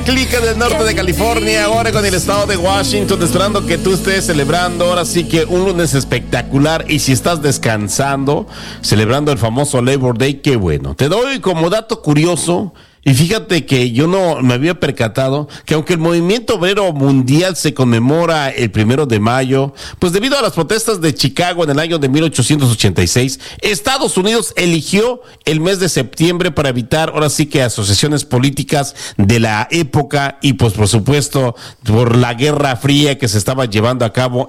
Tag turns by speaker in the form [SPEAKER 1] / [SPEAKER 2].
[SPEAKER 1] clic en el norte de California, Oregon y el estado de Washington, esperando que tú estés celebrando ahora sí que un lunes espectacular. Y si estás descansando, celebrando el famoso Labor Day, qué bueno. Te doy como dato curioso. Y fíjate que yo no me había percatado que aunque el movimiento obrero mundial se conmemora el 1 de mayo, pues debido a las protestas de Chicago en el año de 1886, Estados Unidos eligió el mes de septiembre para evitar ahora sí que asociaciones políticas de la época y pues por supuesto por la Guerra Fría que se estaba llevando a cabo